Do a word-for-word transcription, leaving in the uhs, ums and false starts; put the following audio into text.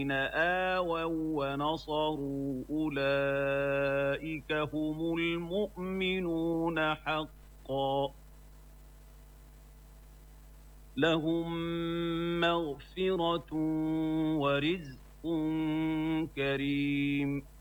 آووا ونصروا أولئك هم المؤمنون حقا لهم مغفرة ورزق كريم